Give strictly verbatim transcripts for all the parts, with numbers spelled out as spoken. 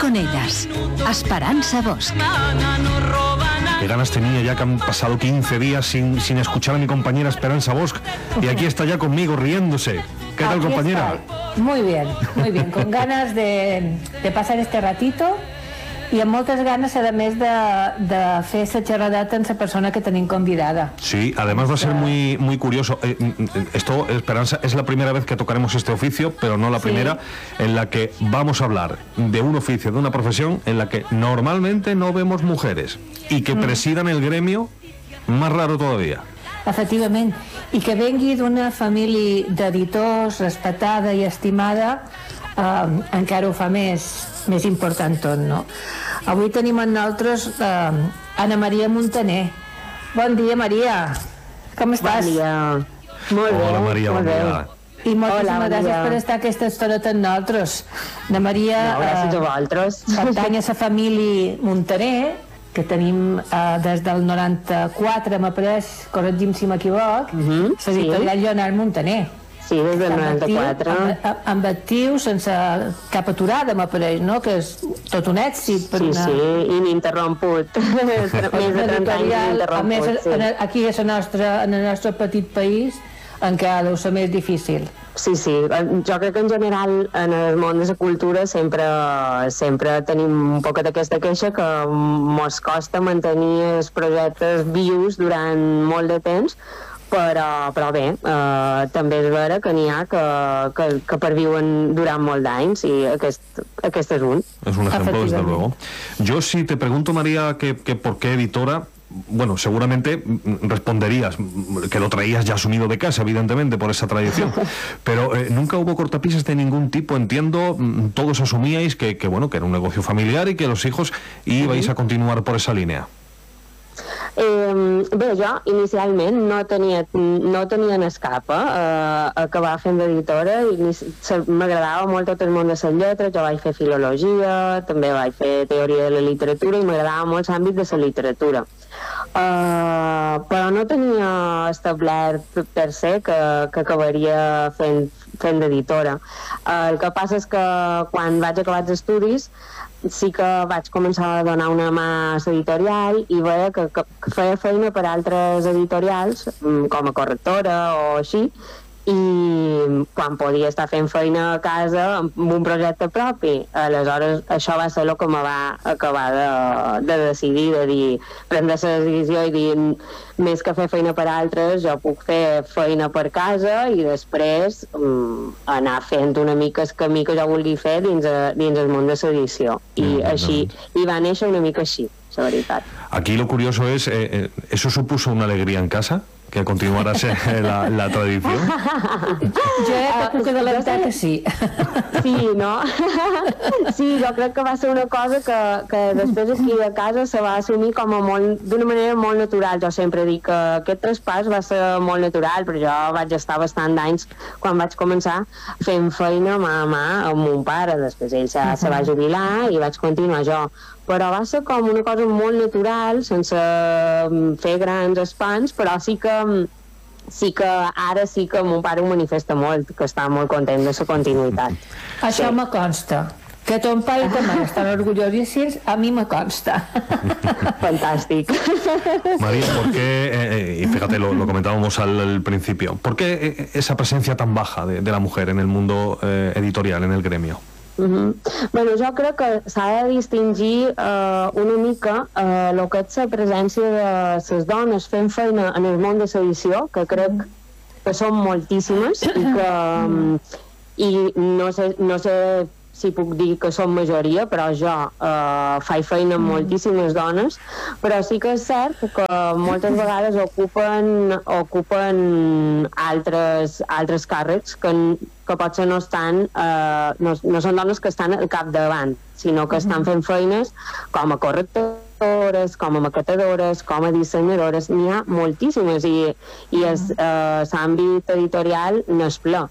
con ellas. Esperanza Bosch. Qué ganas tenía ya que han pasado quince días sin, sin escuchar a mi compañera Esperanza Bosch. Y aquí está ya conmigo riéndose. ¿Qué tal, aquí compañera? Estoy. Muy bien, muy bien. Con ganas de, de pasar este ratito i amb moltes ganes, a més, de, de fer esa xerradeta amb la persona que tenim convidada. Sí, además va a ser muy, muy curioso. Eh, esto, Esperanza, es la primera vez que tocaremos este oficio, pero no la sí. primera, en la que vamos a hablar de un oficio, de una profesión en la que normalmente no vemos mujeres y que mm. presidan el gremio, más raro todavía. Efectivament, i que vengui d'una família d'editors respetada i estimada, eh, encara ho fa més, més important tot, no? Avui tenim amb nosaltres eh, Anna Maria Montaner. Bon dia, Maria. Com estàs? Bon dia. Molt bé. Hola, Maria, bon dia. I moltíssimes gràcies per estar aquesta estona amb nosaltres. Anna Maria... No, gràcies a vosaltres. Pertany a la família Montaner, que tenim eh, des del noranta-quatre, m'ha pres, corregim si m'equivoc, uh -huh, l'editorial sí. Lleonard Montaner. Sí, des del noranta-quatre. Amb, amb actiu, sense cap aturada, m'apareix, no? Que és tot un èxit. Per sí, una... sí, ininterromput. Més de trenta anys ininterromput. A més, sí. aquí a nostra, en el nostre petit país encara deu ser més difícil. Sí, sí, jo crec que en general en el món de la cultura sempre, sempre tenim un poc d'aquesta queixa que mos costa mantenir els projectes vius durant molt de temps, però, però bé, eh, també és vera que n'hi ha que, que, que perviuen durant molt d'anys i aquest, aquest és un. Es un ejemplo, desde luego. Yo si te pregunto, María, que, que por qué editora, bueno, seguramente responderías que lo traías ya asumido de casa, evidentemente, por esa tradición, pero eh, nunca hubo cortapisas de ningún tipo, entiendo, todos asumíais que, que, bueno, que era un negocio familiar y que los hijos ibais a continuar por esa línea. Eh, bé, jo inicialment no tenia, no tenia en escapa eh, acabar fent d'editora. M'agradava molt tot el món de les lletres, jo vaig fer filologia, també vaig fer teoria de la literatura i m'agradava molt l'àmbit de la literatura. Uh, però no tenia establert per ser que, que acabaria fent, fent d'editora. Uh, el que passa és que quan vaig acabar els estudis sí que vaig començar a donar una mà a l'editorial i veia que, que, que feia feina per altres editorials, com a correctora o així, i quan podia estar fent feina a casa amb un projecte propi, aleshores això va ser el que me va acabar de, de decidir, de dir, prendre la decisió i dir, més que fer feina per altres, jo puc fer feina per casa i després um, anar fent una mica el camí que jo vulgui fer dins, a, dins el món de l'edició. I mm, així, i va néixer una mica així, la veritat. Aquí lo curioso es, eh, eh, ¿eso supuso una alegría en casa? Que continuara la, la tradició? Jo he puc adelantar que sí. Sí, no? Sí, jo crec que va ser una cosa que, que després aquí a casa se va assumir com a molt, d'una manera molt natural. Jo sempre dic que aquest traspàs va ser molt natural, però jo vaig estar bastant d'anys quan vaig començar fent feina mà a mà amb mon pare. Després ell se, uh -huh. se va jubilar i vaig continuar jo. Però va ser com una cosa molt natural, sense fer grans espans, però sí que sí que ara sí que mon pare ho manifesta molt, que està molt content de la continuïtat. Això sí. me consta. Que ton pare i ta mare estan orgullosíssims, a mi me consta. Fantàstic. María, ¿por qué, eh, y fíjate, lo, lo comentábamos al, al principio, ¿por qué esa presencia tan baja de, de la mujer en el mundo eh, editorial, en el gremio? Uh-huh. Bueno, jo crec que s'ha de distingir uh, una mica uh, el que és la presència de les dones fent feina en el món de l'edició, que crec que són moltíssimes i que um, i no sé, no sé si puc dir que som majoria, però jo eh, faig feina amb moltíssimes dones, però sí que és cert que moltes vegades ocupen ocupen altres, altres càrrecs que, que potser no estan eh, no, no són dones que estan al capdavant, sinó que estan fent feines com a correctores, com a maquetadores, com a dissenyadores, n'hi ha moltíssimes i, i eh, l'àmbit editorial n'és ple.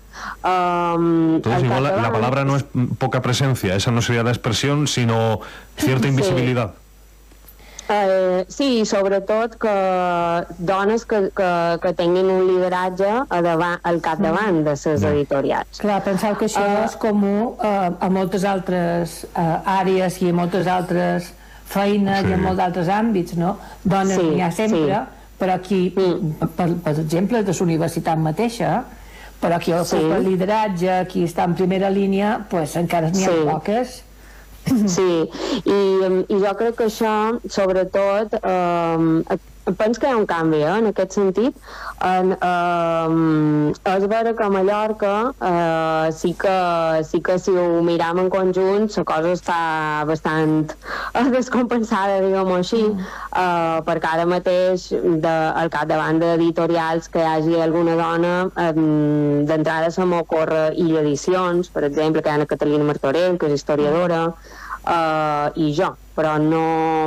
Um, Entonces igual la, la palabra no es poca presencia, esa no sería la expresión, sino cierta invisibilidad. Sí. Eh, sí, sobretot que dones que, que, que tinguin un lideratge a davant, al capdavant de les editorials. Clar, penseu que això uh, és comú uh, a moltes altres uh, àrees i a moltes altres feines sí. i en molts altres àmbits, no? Dones sí, n'hi ha sempre, sí. però aquí, mm. per, per exemple, de la universitat mateixa, però aquí el sí. el lideratge, qui està en primera línia, pues, encara n'hi ha sí. poques. Sí, i, i jo crec que això, sobretot, eh, penso que hi ha un canvi eh, en aquest sentit. En, eh, és vera que a Mallorca eh, sí, que, sí que si ho miram en conjunt la cosa està bastant descompensada, diguem-ho així, eh, perquè ara mateix de, al capdavant d'editorials que hi hagi alguna dona, eh, d'entrada se m'ocorre Illa Edicions, per exemple, que hi ha la Catalina Martorell, que és historiadora, eh, i jo, però no...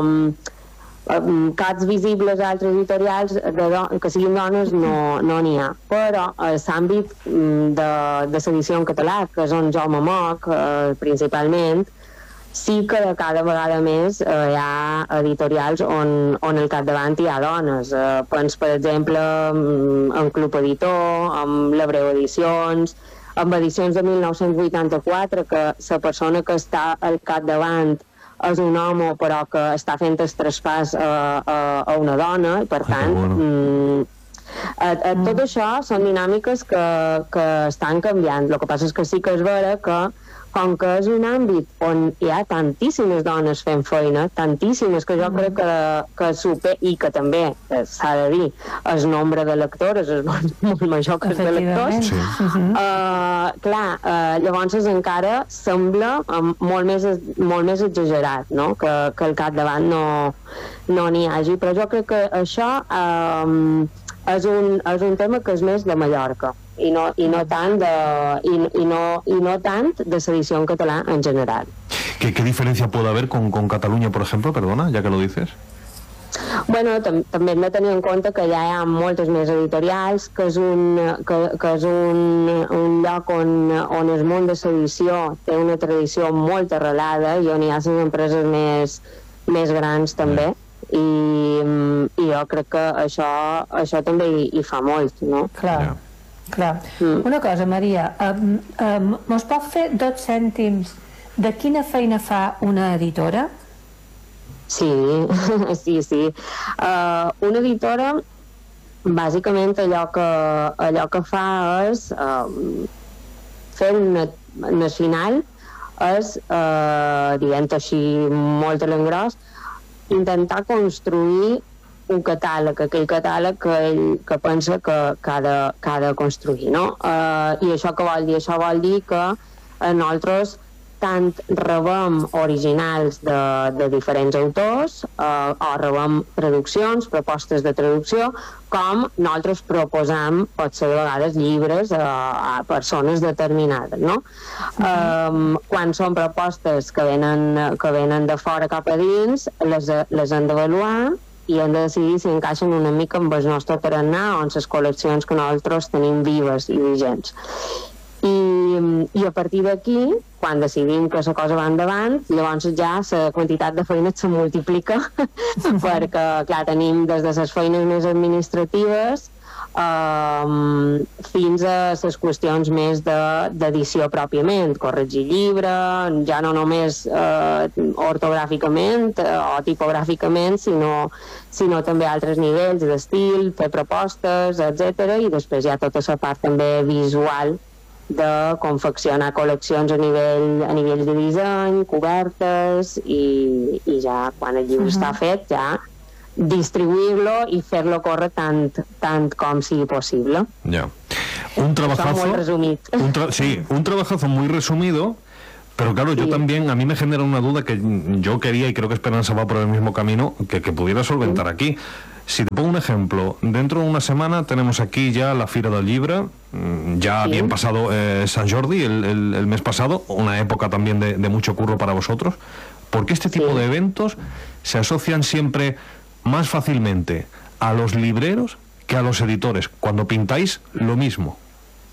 caps visibles a altres editorials de do, que siguin dones no n'hi no ha, però a l'àmbit de, de l'edició en català, que és on jo me moc eh, principalment, sí que de cada vegada més eh, hi ha editorials on, on al capdavant hi ha dones. Eh, pens, per exemple, en Club Editor, amb l'Hebreu Edicions, amb edicions de mil nou-cents vuitanta-quatre, que la persona que està al capdavant és un home però que està fent el traspàs a, a, a una dona i per tant ah, bueno. mm, a, a tot això són dinàmiques que, que estan canviant. El que passa és que sí que és vera que com que és un àmbit on hi ha tantíssimes dones fent feina, tantíssimes, que jo crec que, que super, i que també s'ha de dir, el nombre de lectores és molt, molt major que el de lectors, sí. uh, clar, uh, llavors encara sembla um, molt, més, molt més exagerat, no? que, que al capdavant no no n'hi hagi, però jo crec que això um, és, un, és un tema que és més de Mallorca i no, i no tant de i, i no, i no tant de l'edició en català en general. ¿Qué, qué diferencia puede haber con, con Cataluña, por ejemplo? Perdona, ya que lo dices. Bueno, tam també hem de tenir en compte que ja hi ha moltes més editorials, que és un, que, que és un, un lloc on, on el món de l'edició té una tradició molt arrelada i on hi ha les empreses més, més grans també. I, i jo crec que això, això també hi, hi fa molt, no? Clar. Yeah. Clar. Mm. Una cosa, Maria, um, um, mos pot fer dos cèntims de quina feina fa una editora? Sí, sí, sí. Uh, una editora, bàsicament allò que, allò que fa és uh, fer una, una final, és, uh, diguem-ho així molt a l'engròs, intentar construir un catàleg, aquell catàleg que ell que pensa que, que, ha, de, que ha de construir, no? Uh, I això què vol dir? Això vol dir que uh, nosaltres tant rebem originals de, de diferents autors uh, o rebem traduccions, propostes de traducció, com nosaltres proposam, potser de vegades, llibres a, a persones determinades, no? Um, quan són propostes que venen, que venen de fora cap a dins, les, les hem d'avaluar i hem de decidir si encaixen una mica amb el nostre tarannà o amb les col·leccions que nosaltres tenim vives i vigents. I, i a partir d'aquí, quan decidim que la cosa va endavant, llavors ja la quantitat de feines se multiplica perquè, clar, tenim des de les feines més administratives Um, fins a les qüestions més d'edició de, pròpiament, corregir llibre, ja no només uh, ortogràficament uh, o tipogràficament, sinó, sinó també altres nivells d'estil, fer propostes, etcètera. I després hi ha tota la part també visual de confeccionar col·leccions a nivell, a nivell de disseny, cobertes, i, i ja quan el llibre uh-huh. està fet, ja distribuir-lo y fer-lo córrer tant, tant com sigui possible. Ya. Un trabajazo. Muy resumit. Un tra sí, un trabajazo muy resumido, pero claro, sí. yo también, a mí me genera una duda que yo quería, y creo que Esperanza va por el mismo camino, que, que pudiera solventar sí. aquí. Si te pongo un ejemplo, dentro de una semana tenemos aquí ya la Fira del Llibre, ya sí. bien pasado eh, San Jordi el, el, el mes pasado, una época también de, de mucho curro para vosotros. ¿Por qué este tipo sí. de eventos se asocian siempre más fácilmente a los libreros que a los editores, cuando pintáis lo mismo?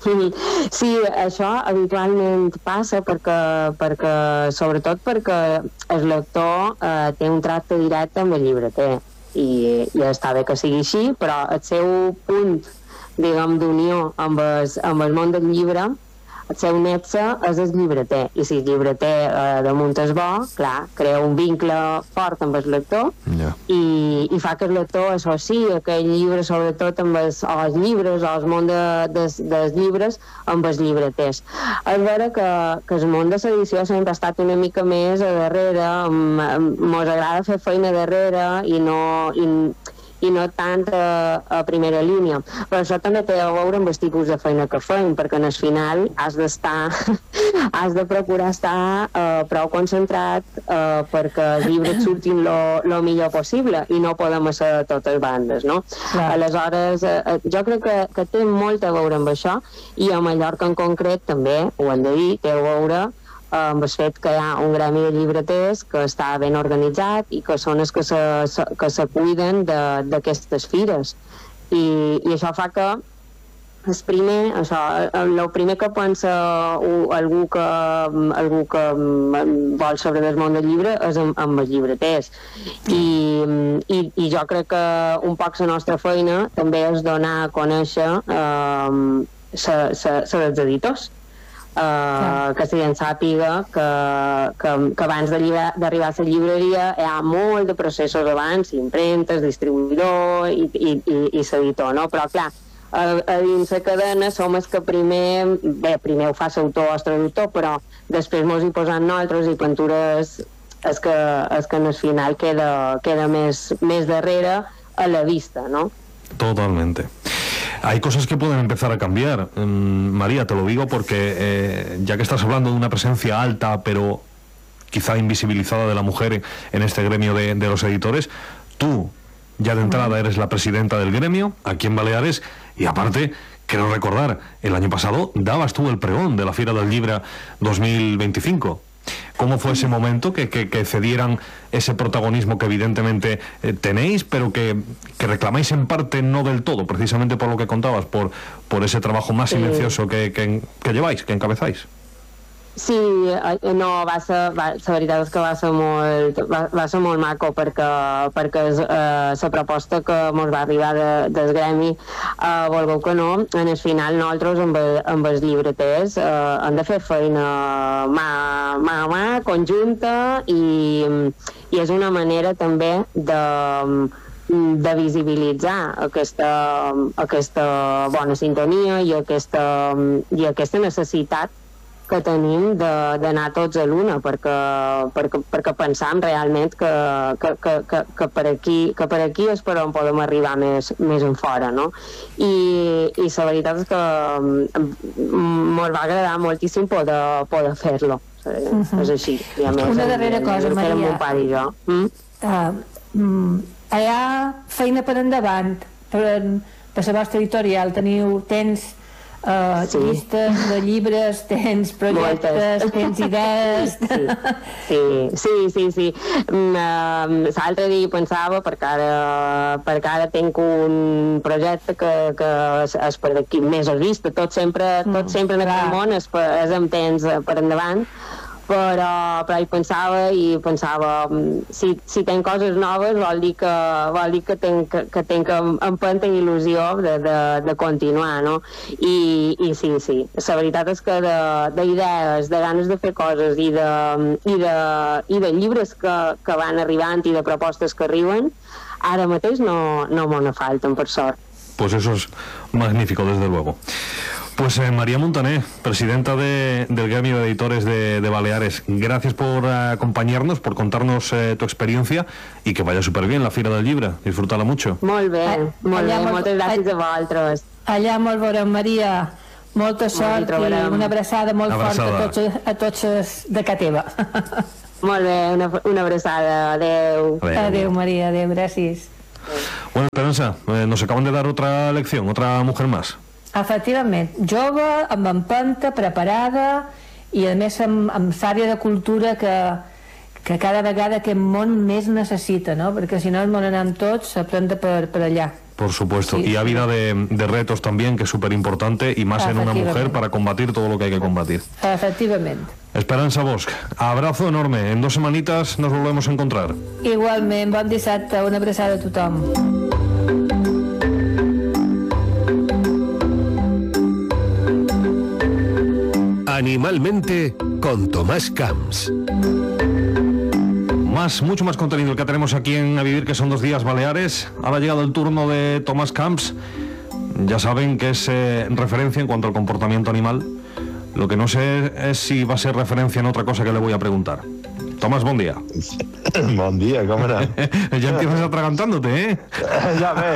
Sí, això habitualment passa perquè, perquè sobretot perquè el lector eh, té un tracte directe amb el llibreter i, i està bé que sigui així, però el seu punt, diguem, d'unió amb, es, amb el món del llibre, el seu nexe és el llibreter, i si el llibreter eh, damunt és bo, clar, crea un vincle fort amb el lector, yeah. i, i fa que el lector associï aquell llibre sobretot amb els, o els llibres o el món de, des, dels llibres amb els llibreters. És vera que, que el món de l'edició sempre ha estat una mica més a darrere, mos agrada fer feina darrere i no... I, i no tant a, a primera línia. Però això també té a veure amb els tipus de feina que fem, perquè en el final has d'estar, has de procurar estar uh, prou concentrat uh, perquè els llibres surtin lo, lo millor possible i no podem ser a totes bandes, no? Clar. Aleshores, uh, jo crec que, que té molt a veure amb això, i a Mallorca en concret també, ho hem de dir, té a veure amb el fet que hi ha un gremi de llibreters que està ben organitzat i que són els que se, se, que se cuiden d'aquestes fires. I, I això fa que el primer, això, el primer que pensa algú que, algú que vol saber del món del llibre és amb, amb els llibreters. I, i, I jo crec que un poc la nostra feina també és donar a conèixer eh, els editors. Uh, que si en sàpiga que, que, que abans d'arribar a la llibreria hi ha molt de processos abans, impremtes, distribuïdor i, i, i, i l'editor, no? Però clar, a, a dins la cadena som els que primer, bé, primer ho fa l'autor o el traductor, però després mos hi posant nosaltres i pintures és que, és que en el final queda, queda més, més darrere a la vista, no? Totalmente. Hay cosas que pueden empezar a cambiar. Mm, María, te lo digo porque eh, ya que estás hablando de una presencia alta, pero quizá invisibilizada de la mujer en este gremio de, de los editores, tú ya de entrada eres la presidenta del gremio aquí en Baleares, y aparte, quiero recordar, el año pasado dabas tú el pregón de la Fira del Llibre dos mil veinticinco. ¿Cómo fue ese momento que, que, que cedieran ese protagonismo que evidentemente eh, tenéis, pero que, que reclamáis en parte no del todo, precisamente por lo que contabas, por, por ese trabajo más silencioso que, que, que lleváis, que encabezáis? Sí, no, va ser, va, la veritat és que va ser molt, va, va ser molt maco perquè, perquè eh, la proposta que ens va arribar de, del gremi, eh, volgueu que no, en el final nosaltres amb, amb els llibreters eh, hem de fer feina mà, mà a mà, conjunta, i, i és una manera també de de visibilitzar aquesta, aquesta bona sintonia i aquesta, i aquesta necessitat que tenim d'anar tots a l'una, perquè, perquè, perquè pensam realment que, que, que, que, que, per aquí, que per aquí és per on podem arribar més, més en fora, no? I, i la veritat és que ens va agradar moltíssim poder, poder fer-lo. Uh-huh. És així. I a més, una darrera cosa, Maria. Mon pare i jo. Mm? Uh, mm, hi ha feina per endavant, per, per la vostra editorial. Teniu, tens Uh, sí. llistes de llibres, tens projectes, moltes. Tens idees. Sí, sí, sí, sí, sí. Uh, l'altre dia pensava, perquè ara, perquè ara tinc un projecte que, que és, és per d'aquí mesos vista, tot sempre, tot sempre en aquest món és, és amb temps per endavant, però, però hi pensava i pensava si, si tenc coses noves vol dir que, vol dir que tenc, que, que tenc empenta i il·lusió de, de, de continuar, no? I, i sí, sí, la veritat és que d'idees, de, de ganes de fer coses i de, i de, i de llibres que, que van arribant i de propostes que arriben, ara mateix no, no me ne falten, per sort. Pues eso es magnífico, desde luego. Pues eh, María Montaner, presidenta de, del gremio de editores de, de Baleares, gracias por uh, acompañarnos, por contarnos eh, tu experiencia, y que vaya súper bien la Fira del Llibre, disfrútala mucho. Molt bé, ah, molt bé, molt, moltes gràcies a vosaltres. Allà molt veurem, Maria, molta sort i una abraçada molt abraçada. forta a tots, a tots de ca teva. Molt bé, una, una abraçada, adeu. Adeu, adeu Maria, adeu, gràcies. Bueno, Esperanza, eh, nos acaban de dar otra lección, otra mujer más. Efectivament, jove, amb empenta, preparada i a més amb, amb sàvia de cultura que, que cada vegada aquest món més necessita, no? Perquè si no el món anem tots, s'aprenta per, per allà. Por supuesto, sí, y a vida de, de retos también, que es súper importante, y más en una mujer para combatir todo lo que hay que combatir. Efectivamente. Esperança Bosch, abrazo enorme. En dos semanitas nos volvemos a encontrar. Igualment, bon dissabte, una abraçada a tothom. Animalmente con Tomás Camps. Más, mucho más contenido el que tenemos aquí en A Vivir, que son dos días baleares. Ahora ha llegado el turno de Tomás Camps. Ya saben que es eh, referencia en cuanto al comportamiento animal. Lo que no sé es si va a ser referencia en otra cosa que le voy a preguntar. Tomás, buen día. Buen día, ¿cómo era? Ya empiezas atragantándote, ¿eh? Ya ves.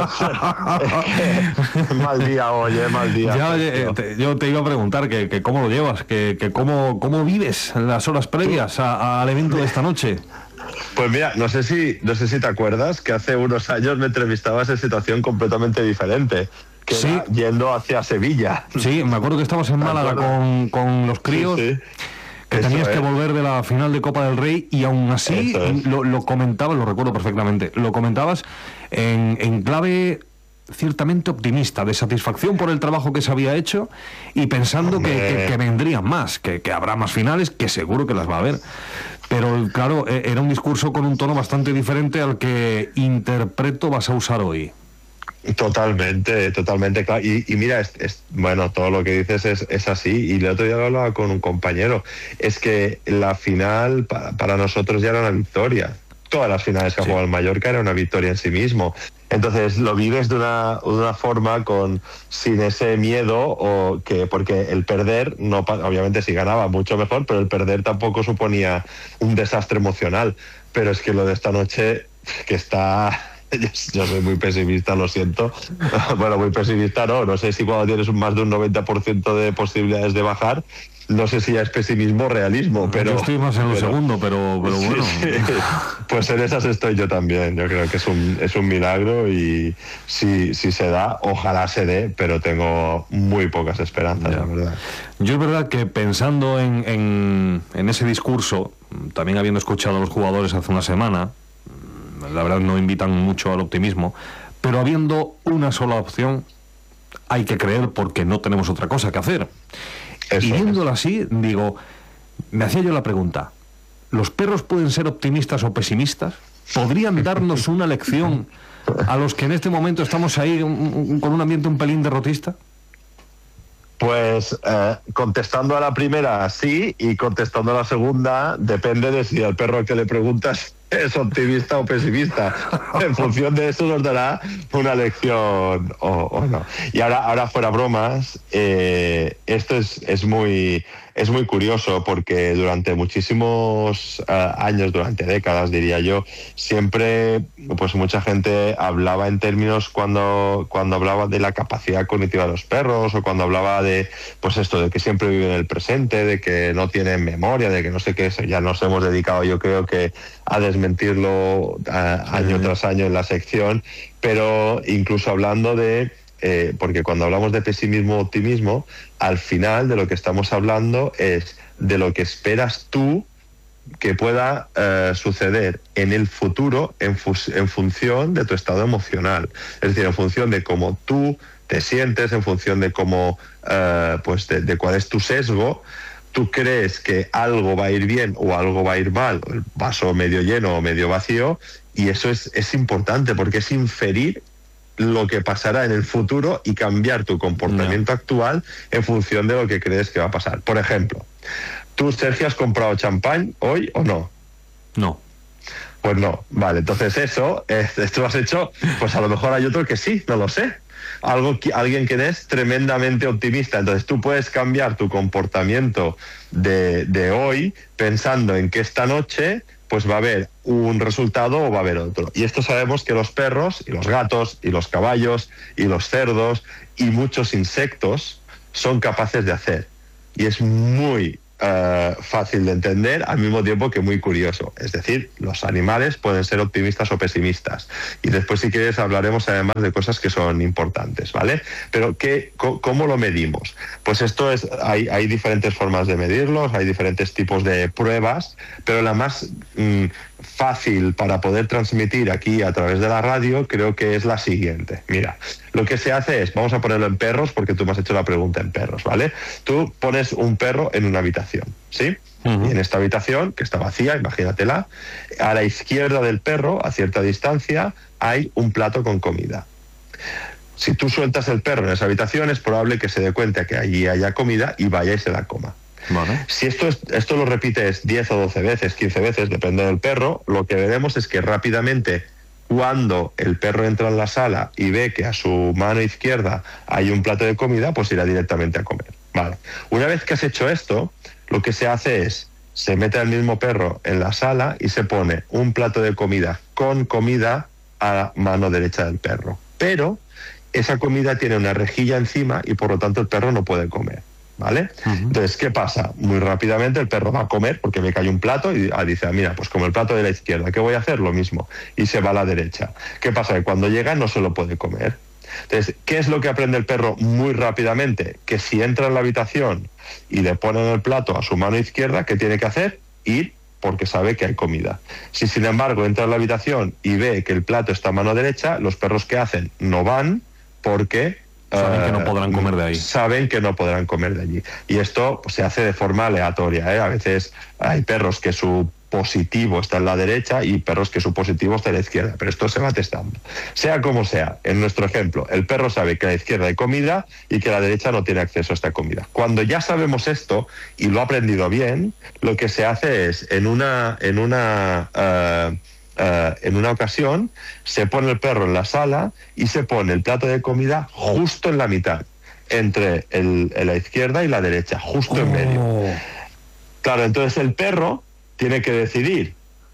Mal día hoy, ¿eh? Mal día. Ya, oye, te, yo te iba a preguntar que, que cómo lo llevas, que, que cómo, cómo vives las horas previas a, al evento de esta noche. Pues mira, no sé si no sé si te acuerdas que hace unos años me entrevistabas en situación completamente diferente, que sí, era yendo hacia Sevilla. Sí, me acuerdo que estabas en Málaga con, con los críos, sí, sí, que Eso tenías es. que volver de la final de Copa del Rey, y aún así es. lo, lo comentabas, lo recuerdo perfectamente, lo comentabas en, en clave ciertamente optimista, de satisfacción por el trabajo que se había hecho y pensando que, que, que vendrían más, que, que habrá más finales, que seguro que las va a haber. Pero claro, era un discurso con un tono bastante diferente al que interpreto vas a usar hoy. Totalmente, totalmente, claro. Y, y mira, es, es, bueno, todo lo que dices es, es así. Y el otro día lo hablaba con un compañero. Es que la final para, para nosotros ya era una victoria. Todas las finales que ha jugado el Mallorca era una victoria en sí mismo. Entonces lo vives de una, de una forma con sin ese miedo, o que porque el perder, no, obviamente si ganaba mucho mejor, pero el perder tampoco suponía un desastre emocional. Pero es que lo de esta noche, que está... Yo soy muy pesimista, lo siento. Bueno, muy pesimista no, no sé si cuando tienes un más de un noventa por ciento de posibilidades de bajar, no sé si ya es pesimismo o realismo, pero... Yo estoy más en lo pero, segundo, pero, pero bueno. Sí, sí. Pues en esas estoy yo también. Yo creo que es un, es un milagro, y si, si se da, ojalá se dé, pero tengo muy pocas esperanzas, ya. La verdad. Yo es verdad que pensando en, en, en ese discurso, también habiendo escuchado a los jugadores hace una semana, la verdad no invitan mucho al optimismo, pero habiendo una sola opción, hay que creer porque no tenemos otra cosa que hacer. Eso y viéndolo es. así, digo, me hacía yo la pregunta, ¿los perros pueden ser optimistas o pesimistas? ¿Podrían darnos una lección a los que en este momento estamos ahí un, un, con un ambiente un pelín derrotista? Pues eh, contestando a la primera, sí, y contestando a la segunda, depende de si al perro al que le preguntas es optimista o pesimista. En función de eso nos dará una lección o, o no. Y ahora, ahora fuera bromas, eh, esto es, es muy... Es muy curioso porque durante muchísimos uh, años, durante décadas diría yo, siempre pues mucha gente hablaba en términos cuando, cuando hablaba de la capacidad cognitiva de los perros, o cuando hablaba de pues esto de que siempre viven en el presente, de que no tienen memoria, de que no sé qué, ya nos hemos dedicado yo creo que a desmentirlo uh, año tras año en la sección, pero incluso hablando de Eh, porque cuando hablamos de pesimismo o optimismo, al final de lo que estamos hablando es de lo que esperas tú que pueda eh, suceder en el futuro en, en función de tu estado emocional. Es decir, en función de cómo tú te sientes, en función de cómo, eh, pues de, de cuál es tu sesgo, tú crees que algo va a ir bien o algo va a ir mal, el vaso medio lleno o medio vacío, y eso es, es importante porque es inferir lo que pasará en el futuro y cambiar tu comportamiento no. actual en función de lo que crees que va a pasar. Por ejemplo, ¿tú, Sergio, has comprado champán hoy o no? No. Pues no. Vale, entonces eso, esto has hecho, pues a lo mejor hay otro que sí, no lo sé. Algo que, alguien que es tremendamente optimista. Entonces tú puedes cambiar tu comportamiento de, de hoy pensando en que esta noche pues va a haber un resultado o va a haber otro. Y esto sabemos que los perros y los gatos y los caballos y los cerdos y muchos insectos son capaces de hacer. Y es muy uh, fácil de entender, al mismo tiempo que muy curioso. Es decir, los animales pueden ser optimistas o pesimistas. Y después, si quieres, hablaremos además de cosas que son importantes, ¿vale? Pero ¿qué, ¿cómo lo medimos? Pues esto es, hay, hay diferentes formas de medirlos, hay diferentes tipos de pruebas, pero la más mmm, fácil para poder transmitir aquí a través de la radio, creo que es la siguiente. Mira, lo que se hace es, vamos a ponerlo en perros, porque tú me has hecho la pregunta en perros, ¿vale? Tú pones un perro en una habitación, ¿sí? Uh-huh. Y en esta habitación, que está vacía, imagínatela, a la izquierda del perro, a cierta distancia, hay un plato con comida. Si tú sueltas el perro en esa habitación, es probable que se dé cuenta que allí haya comida y vaya y se la coma. Vale. Si esto, es, esto lo repites diez o doce veces, quince veces, depende del perro, lo que veremos es que rápidamente, cuando el perro entra en la sala y ve que a su mano izquierda hay un plato de comida, pues irá directamente a comer. Vale. Una vez que has hecho esto, lo que se hace es, se mete al mismo perro en la sala y se pone un plato de comida con comida a la mano derecha del perro. Pero esa comida tiene una rejilla encima y por lo tanto el perro no puede comer. ¿Vale? Uh-huh. Entonces, ¿qué pasa? Muy rápidamente el perro va a comer porque me cae un plato y dice, mira, pues como el plato de la izquierda, ¿qué voy a hacer? Lo mismo. Y se va a la derecha. ¿Qué pasa? Que cuando llega no se lo puede comer. Entonces, ¿qué es lo que aprende el perro muy rápidamente? Que si entra en la habitación y le ponen el plato a su mano izquierda, ¿qué tiene que hacer? Ir, porque sabe que hay comida. Si sin embargo entra en la habitación y ve que el plato está a mano derecha, los perros que hacen no van porque saben que no podrán comer de ahí. Saben que no podrán comer de allí. Y esto pues, se hace de forma aleatoria, ¿eh? A veces hay perros que su positivo está en la derecha y perros que su positivo está en la izquierda, pero esto se va testando. Sea como sea, en nuestro ejemplo, el perro sabe que a la izquierda hay comida y que a la derecha no tiene acceso a esta comida. Cuando ya sabemos esto y lo ha aprendido bien, lo que se hace es, en una... En una uh, Uh, en una ocasión se pone el perro en la sala y se pone el plato de comida justo en la mitad, entre el, la izquierda y la derecha, justo oh. en medio. Claro, entonces el perro tiene que decidir.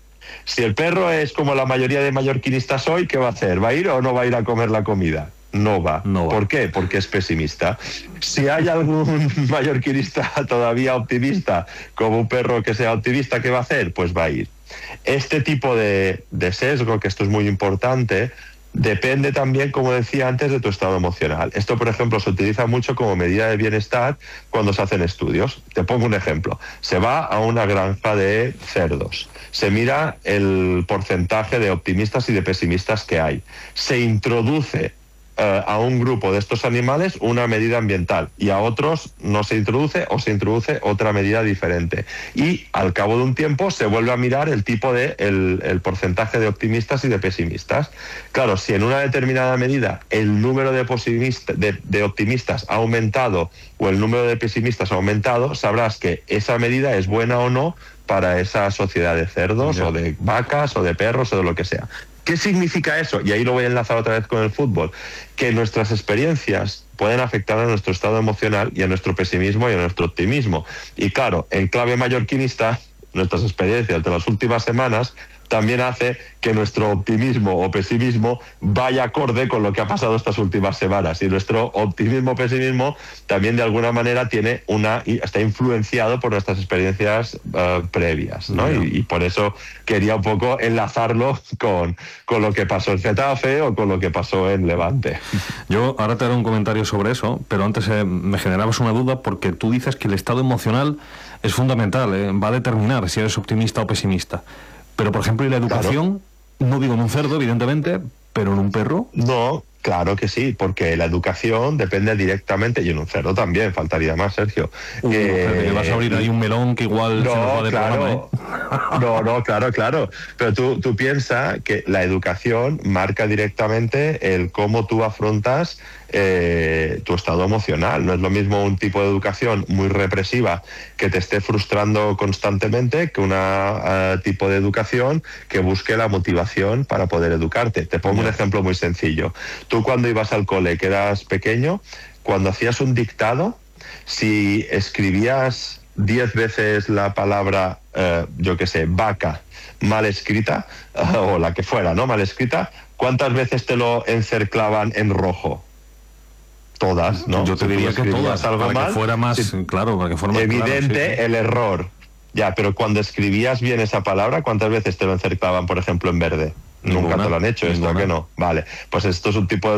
Si el perro es como la mayoría de mallorquinistas hoy, ¿qué va a hacer? ¿Va a ir o no va a ir a comer la comida? No va. no va. ¿Por qué? Porque es pesimista. Si hay algún mallorquinista todavía optimista, como un perro que sea optimista, ¿qué va a hacer? Pues va a ir. Este tipo de, de sesgo, que esto es muy importante, depende también, como decía antes, de tu estado emocional. Esto, por ejemplo, se utiliza mucho como medida de bienestar cuando se hacen estudios. Te pongo un ejemplo. Se va a una granja de cerdos. Se mira el porcentaje de optimistas y de pesimistas que hay. Se introduce Uh, a un grupo de estos animales una medida ambiental y a otros no se introduce o se introduce otra medida diferente. Y al cabo de un tiempo se vuelve a mirar el tipo de el, el porcentaje de optimistas y de pesimistas. Claro, si en una determinada medida el número de, de, de optimistas ha aumentado o el número de pesimistas ha aumentado, sabrás que esa medida es buena o no para esa sociedad de cerdos yeah. o de vacas o de perros o de lo que sea. ¿Qué significa eso? Y ahí lo voy a enlazar otra vez con el fútbol. Que nuestras experiencias pueden afectar a nuestro estado emocional y a nuestro pesimismo y a nuestro optimismo. Y claro, en clave mallorquinista, nuestras experiencias de las últimas semanas también hace que nuestro optimismo o pesimismo vaya acorde con lo que ha pasado estas últimas semanas. Y nuestro optimismo o pesimismo también de alguna manera tiene una está influenciado por nuestras experiencias uh, previas, ¿no? Yeah. Y, y por eso quería un poco enlazarlo con, con lo que pasó en Getafe o con lo que pasó en Levante. Yo ahora te haré un comentario sobre eso, pero antes eh, me generabas una duda porque tú dices que el estado emocional es fundamental, eh, va a determinar si eres optimista o pesimista. Pero, por ejemplo, ¿y la educación? Claro. No digo en un cerdo, evidentemente, pero en un perro. No, claro que sí, porque la educación depende directamente, y en un cerdo también, faltaría más, Sergio. Uh, eh, que vas a abrir ahí un melón que igual no, se nos va de claro, programa, ¿eh? No, no, claro, claro. Pero tú, tú piensas que la educación marca directamente el cómo tú afrontas eh, tu estado emocional. No es lo mismo un tipo de educación muy represiva que te esté frustrando constantemente que un uh, tipo de educación que busque la motivación para poder educarte. Te pongo un ejemplo muy sencillo. Tú cuando ibas al cole, que eras pequeño, cuando hacías un dictado, si escribías diez veces la palabra, eh, yo qué sé, vaca, mal escrita, uh, o la que fuera, ¿no? Mal escrita, ¿cuántas veces te lo encerclaban en rojo? Todas, ¿no? Yo te si diría que todas, algo para mal, que fuera más, sí, claro, para que fuera más evidente claro, sí. El error. Ya, pero cuando escribías bien esa palabra, ¿cuántas veces te lo encerclaban, por ejemplo, en verde? Ninguna, Nunca te lo han hecho, esto que no. Vale, pues esto es un tipo de